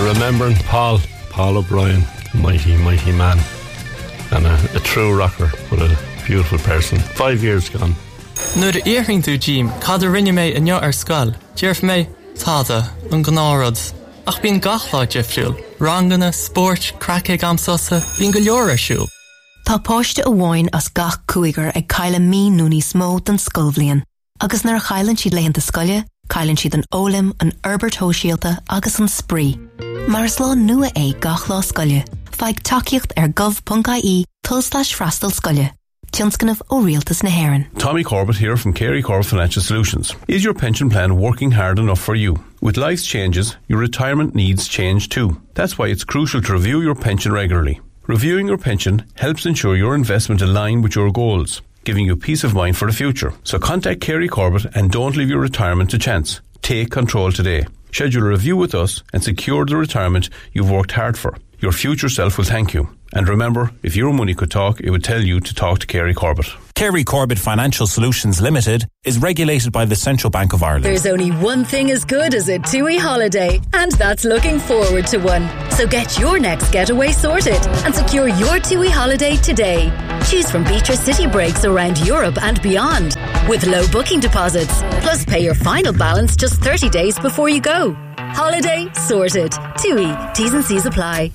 remembering Paul O'Brien, mighty man, and a true rocker, but a beautiful person. 5 years gone. Nuair éiríonn tú Jim, cad a rinne mé inniu ar scoil. Deirf mé táda an gnárod. Ach bín gachláid defriúil. Rangana, sport, crackig amsosa, bín go leor ar siúil. Tá páiste a bháin as gach cúigar ag caile mí núní smó den scolbhlion. Agus nar chailann siad leitheanta scoile, cailann siad an ólim, an Herbert Hóisialta agus an spree. Mar is lá nua é gach lá scoile. Feig takeíocht ar gov.ie /freastal scoile. Tionscanmh ó Rialtas na Héireann. Tommy Corbett here from Kerry Corbett Financial Solutions. Is your pension plan working hard enough for you? With life's changes, your retirement needs change too. That's why it's crucial to review your pension regularly. Reviewing your pension helps ensure your investment align with your goals, giving you peace of mind for the future. So contact Kerry Corbett and don't leave your retirement to chance. Take control today. Schedule a review with us and secure the retirement you've worked hard for. Your future self will thank you. And remember, if your money could talk, it would tell you to talk to Kerry Corbett. Kerry Corbett Financial Solutions Limited is regulated by the Central Bank of Ireland. There's only one thing as good as a TUI holiday, and that's looking forward to one. So get your next getaway sorted and secure your TUI holiday today. Choose from Beatrice city breaks around Europe and beyond, with low booking deposits. Plus pay your final balance just 30 days before you go. Holiday sorted. TUI. T's and C's apply.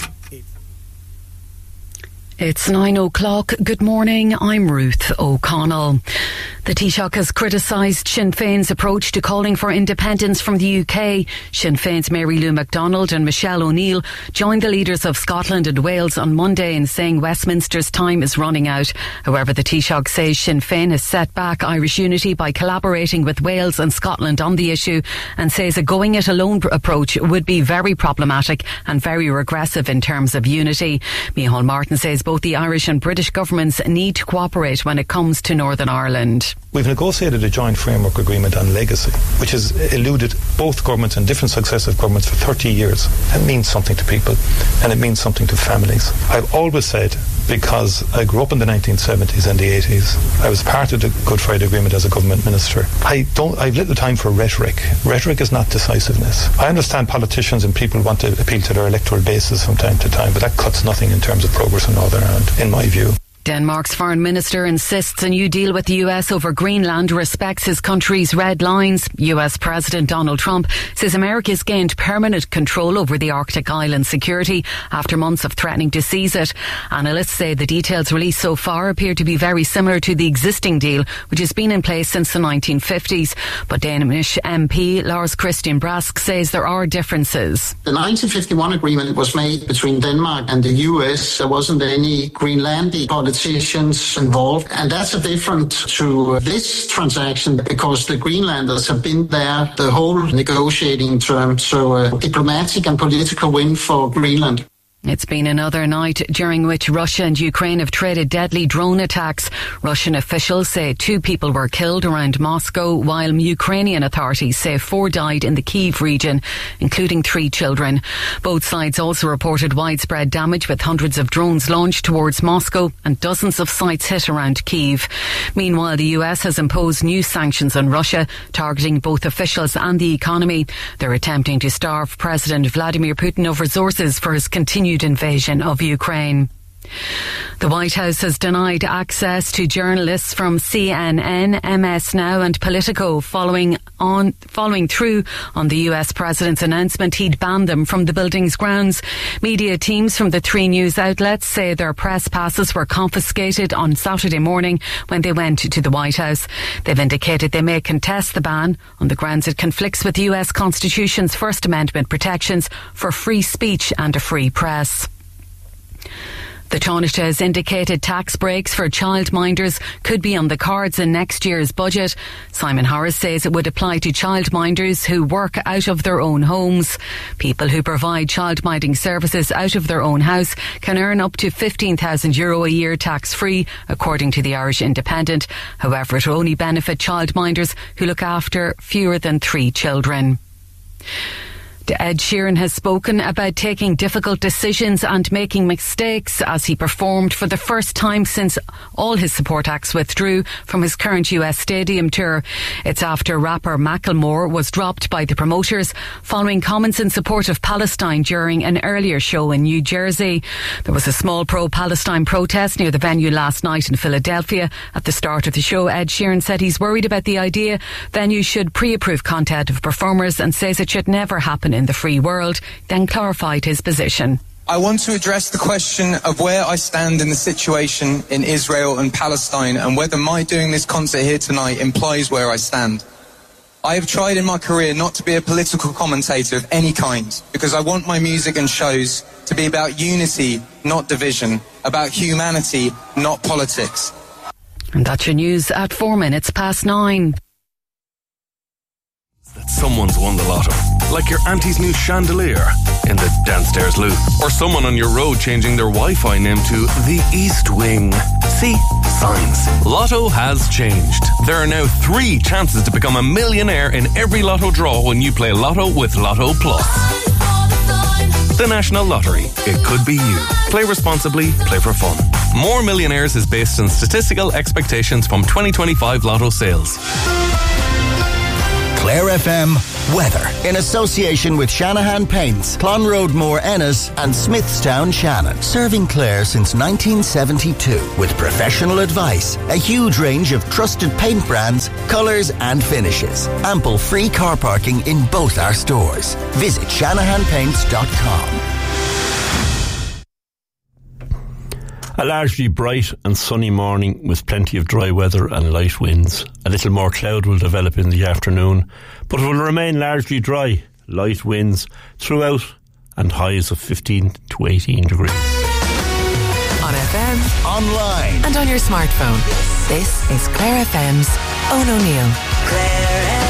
It's 9 o'clock. Good morning. I'm Ruth O'Connell. The Taoiseach has criticised Sinn Féin's approach to calling for independence from the UK. Sinn Féin's Mary Lou MacDonald and Michelle O'Neill joined the leaders of Scotland and Wales on Monday in saying Westminster's time is running out. However, the Taoiseach says Sinn Féin has set back Irish unity by collaborating with Wales and Scotland on the issue, and says a going-it-alone approach would be very problematic and very regressive in terms of unity. Micheál Martin says both the Irish and British governments need to cooperate when it comes to Northern Ireland. We've negotiated a joint framework agreement on legacy, which has eluded both governments and different successive governments for 30 years. That means something to people, and it means something to families. I've always said, because I grew up in the 1970s and the 80s, I was part of the Good Friday Agreement as a government minister. I've little time for rhetoric. Rhetoric is not decisiveness. I understand politicians and people want to appeal to their electoral bases from time to time, but that cuts nothing in terms of progress in Northern Ireland, in my view. Denmark's foreign minister insists a new deal with the US over Greenland respects his country's red lines. US President Donald Trump says America's gained permanent control over the Arctic island security after months of threatening to seize it. Analysts say the details released so far appear to be very similar to the existing deal, which has been in place since the 1950s. But Danish MP Lars Christian Brask says there are differences. The 1951 agreement was made between Denmark and the US. There wasn't any Greenlandic politicians involved, and that's a different to this transaction because the Greenlanders have been there the whole negotiating term, so a diplomatic and political win for Greenland. It's been another night during which Russia and Ukraine have traded deadly drone attacks. Russian officials say 2 people were killed around Moscow, while Ukrainian authorities say 4 died in the Kyiv region, including 3 children. Both sides also reported widespread damage, with hundreds of drones launched towards Moscow and dozens of sites hit around Kyiv. Meanwhile, the US has imposed new sanctions on Russia, targeting both officials and the economy. They're attempting to starve President Vladimir Putin of resources for his continued invasion of Ukraine. The White House has denied access to journalists from CNN, MS Now and Politico following through on the US president's announcement he'd banned them from the building's grounds. Media teams from the 3 news outlets say their press passes were confiscated on Saturday morning when they went to the White House. They've indicated they may contest the ban on the grounds it conflicts with the US Constitution's First Amendment protections for free speech and a free press. The Taoiseach has indicated tax breaks for childminders could be on the cards in next year's budget. Simon Harris says it would apply to childminders who work out of their own homes. People who provide childminding services out of their own house can earn up to €15,000 a year tax-free, according to the Irish Independent. However, it will only benefit childminders who look after fewer than 3 children. Ed Sheeran has spoken about taking difficult decisions and making mistakes as he performed for the first time since all his support acts withdrew from his current US stadium tour. It's after rapper Macklemore was dropped by the promoters following comments in support of Palestine during an earlier show in New Jersey. There was a small pro-Palestine protest near the venue last night in Philadelphia. At the start of the show, Ed Sheeran said he's worried about the idea venues should pre-approve content of performers and says it should never happen in the free world, then clarified his position. I want to address the question of where I stand in the situation in Israel and Palestine and whether my doing this concert here tonight implies where I stand. I have tried in my career not to be a political commentator of any kind because I want my music and shows to be about unity, not division, about humanity, not politics. And that's your news at 9:04. That someone's won the lotto. Like your auntie's new chandelier in the downstairs loo. Or someone on your road changing their Wi-Fi name to the East Wing. See? Signs. Lotto has changed. There are now 3 chances to become a millionaire in every lotto draw when you play Lotto with Lotto Plus. The National Lottery. It could be you. Play responsibly, play for fun. More Millionaires is based on statistical expectations from 2025 Lotto sales. Clare FM weather in association with Shanahan Paints, Clonroadmore Ennis and Smithstown Shannon. Serving Clare since 1972 with professional advice, a huge range of trusted paint brands, colours and finishes. Ample free car parking in both our stores. Visit shanahanpaints.com. A largely bright and sunny morning with plenty of dry weather and light winds. A little more cloud will develop in the afternoon, but it will remain largely dry, light winds throughout and highs of 15 to 18 degrees. On FM, online and on your smartphone. This is Clare FM's Owen O'Neill. Clare FM.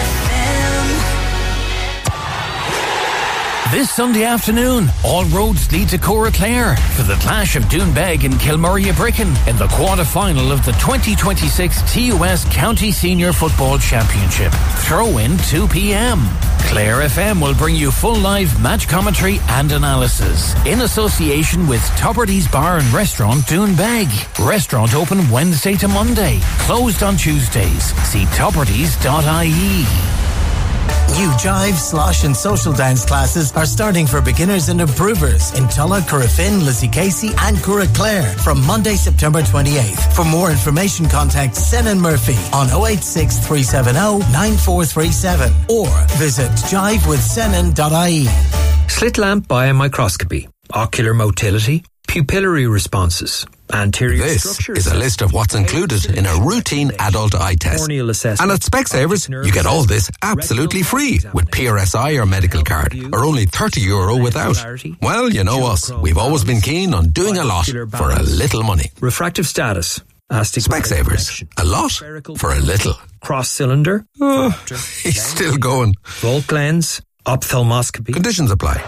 This Sunday afternoon, all roads lead to Coraclare for the clash of Doonbeg and Kilmurray-Bricken in the quarter-final of the 2026 TUS County Senior Football Championship. Throw-in 2 p.m. Clare FM will bring you full live match commentary and analysis in association with Tupperty's Bar and Restaurant Doonbeg. Restaurant open Wednesday to Monday, closed on Tuesdays. See tuppertys.ie. New Jive, Slosh and Social Dance classes are starting for beginners and improvers in Tulla, Corofin, Lissycasey and Coraclare from Monday, September 28th. For more information, contact Senan Murphy on 086 370 9437 or visit jivewithsenan.ie. Slit lamp biomicroscopy, ocular motility, pupillary responses, anterior structures. This is a list of what's included in a routine adult eye test. And at Specsavers, you get all this absolutely free with PRSI or medical card, or only €30 without. Well, you know us. We've always been keen on doing a lot for a little money. Refractive status. Specsavers. A lot for a little. Cross cylinder. He's still going. Volt lens. Ophthalmoscopy. Conditions apply.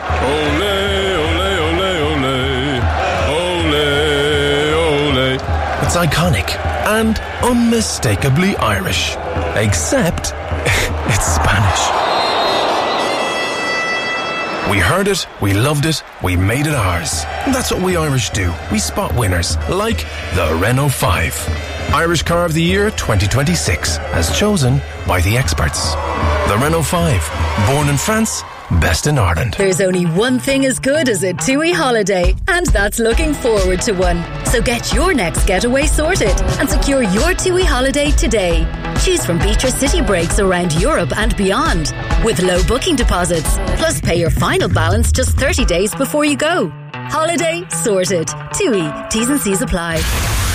It's iconic and unmistakably Irish, except it's Spanish. We heard it, we loved it, we made it ours. That's what we Irish do. We spot winners, like the Renault 5. Irish Car of the Year 2026, as chosen by the experts. The Renault 5, born in France, best in Ireland. There's only one thing as good as a TUI holiday, and that's looking forward to one. So get your next getaway sorted and secure your TUI holiday today. Choose from Beatrice City breaks around Europe and beyond with low booking deposits. Plus pay your final balance just 30 days before you go. Holiday sorted. TUI. T's and C's apply.